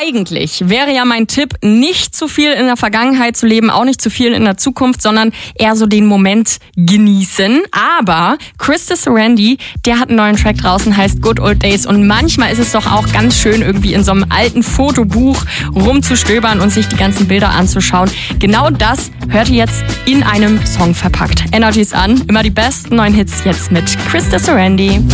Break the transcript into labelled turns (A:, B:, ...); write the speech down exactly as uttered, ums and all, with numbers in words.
A: Eigentlich wäre ja mein Tipp, nicht zu viel in der Vergangenheit zu leben, auch nicht zu viel in der Zukunft, sondern eher so den Moment genießen. Aber Krista Sorandi, der hat einen neuen Track draußen, heißt Good Old Days. Und manchmal ist es doch auch ganz schön, irgendwie in so einem alten Fotobuch rumzustöbern und sich die ganzen Bilder anzuschauen. Genau das hört ihr jetzt in einem Song verpackt. Energies an, immer die besten neuen Hits jetzt mit Krista Sorandi.